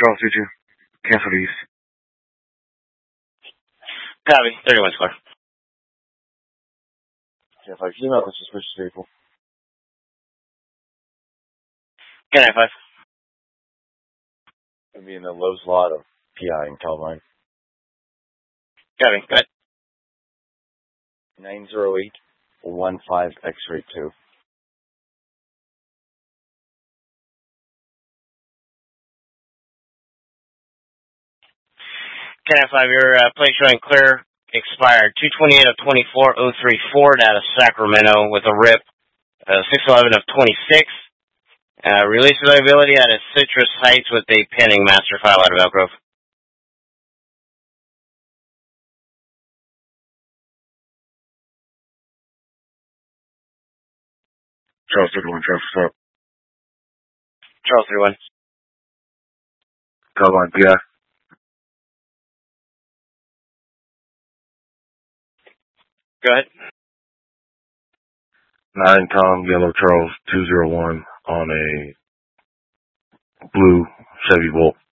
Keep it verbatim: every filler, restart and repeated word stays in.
Charles, did you cancel these? Copy. thirty-one square. Yeah, five. Email the suspicious vehicle. Can I five? It'll be in the Lowe's lot of P I in Calamine. Copy. Go ahead. nine zero eight one five X-ray two. Can I five? Your uh, plate showing clear expired two twenty-eight of twenty-four oh three Ford out of Sacramento with a R I P uh, six eleven of twenty-six. Uh, release availability out of Citrus Heights with a pending master file out of Elk Grove. Charles thirty-one, Charles, what's up? Charles thirty-one. Calamine P I. Go ahead. nine Tom Yellow Charles two zero one on a blue Chevy Bolt.